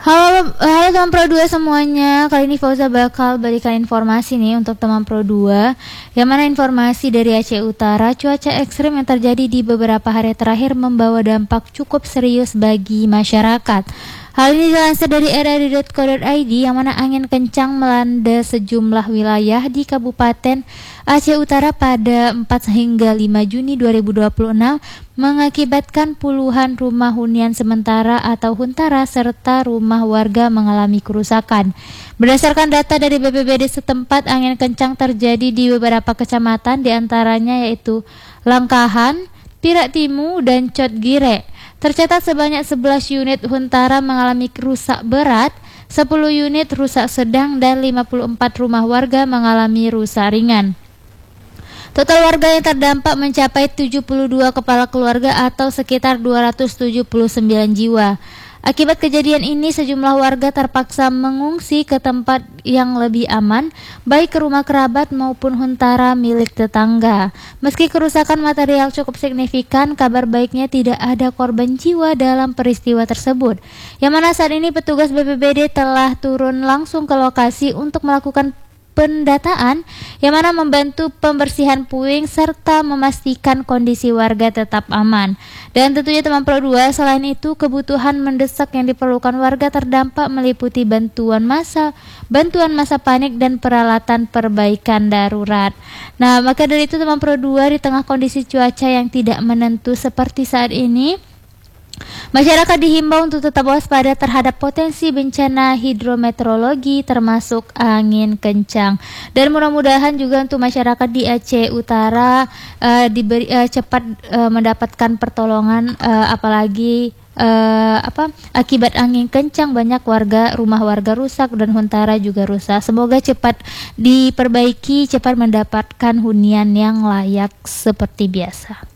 Halo teman Pro 2 semuanya. Kali ini Fauza bakal berikan informasi nih untuk teman Pro 2. Yang mana informasi dari Aceh Utara, cuaca ekstrim yang terjadi di beberapa hari terakhir membawa dampak cukup serius bagi masyarakat. Hal ini dilansir dari rri.co.id yang mana angin kencang melanda sejumlah wilayah di Kabupaten Aceh Utara pada 4 hingga 5 Juni 2026 mengakibatkan puluhan rumah hunian sementara atau huntara serta rumah warga mengalami kerusakan. Berdasarkan data dari BPBD setempat, angin kencang terjadi di beberapa kecamatan diantaranya yaitu Langkahan, Pirak Timu, dan Cot Gire. Tercatat sebanyak 11 unit huntara mengalami rusak berat, 10 unit rusak sedang, dan 54 rumah warga mengalami rusak ringan. Total warga yang terdampak mencapai 72 kepala keluarga atau sekitar 279 jiwa. Akibat kejadian ini, sejumlah warga terpaksa mengungsi ke tempat yang lebih aman, baik ke rumah kerabat maupun huntara milik tetangga. Meski kerusakan material cukup signifikan, kabar baiknya tidak ada korban jiwa dalam peristiwa tersebut. Yang mana saat ini petugas BPBD telah turun langsung ke lokasi untuk melakukan pendataan yang mana membantu pembersihan puing serta memastikan kondisi warga tetap aman. Dan tentunya teman Pro 2, selain itu kebutuhan mendesak yang diperlukan warga terdampak meliputi bantuan masa panik dan peralatan perbaikan darurat. Nah, maka dari itu teman Pro 2, di tengah kondisi cuaca yang tidak menentu seperti saat ini, masyarakat dihimbau untuk tetap waspada terhadap potensi bencana hidrometeorologi termasuk angin kencang. Dan mudah-mudahan juga untuk masyarakat di Aceh Utara cepat mendapatkan pertolongan apalagi akibat angin kencang banyak rumah warga rusak dan huntara juga rusak. Semoga cepat diperbaiki, cepat mendapatkan hunian yang layak seperti biasa.